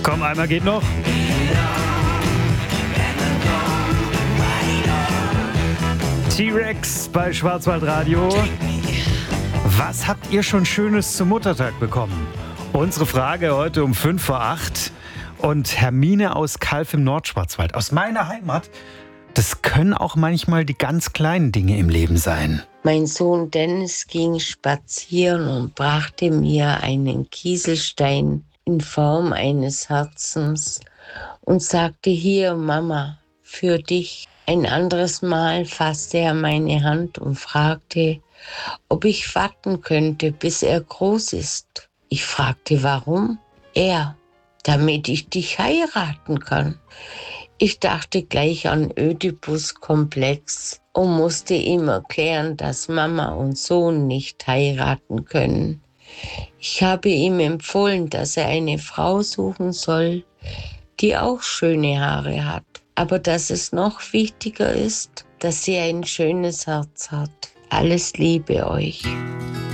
Komm, einmal geht noch. T-Rex bei Schwarzwaldradio. Was habt ihr schon Schönes zum Muttertag bekommen? Unsere Frage heute um 7:55. Und Hermine aus Kalf im Nordschwarzwald, aus meiner Heimat, das können auch manchmal die ganz kleinen Dinge im Leben sein. Mein Sohn Dennis ging spazieren und brachte mir einen Kieselstein in Form eines Herzens und sagte: Hier, Mama, für dich. Ein anderes Mal fasste er meine Hand und fragte, ob ich warten könnte, bis er groß ist. Ich fragte, warum? Er, damit ich dich heiraten kann. Ich dachte gleich an Ödipus-Komplex und musste ihm erklären, dass Mama und Sohn nicht heiraten können. Ich habe ihm empfohlen, dass er eine Frau suchen soll, die auch schöne Haare hat. Aber dass es noch wichtiger ist, dass sie ein schönes Herz hat. Alles Liebe euch.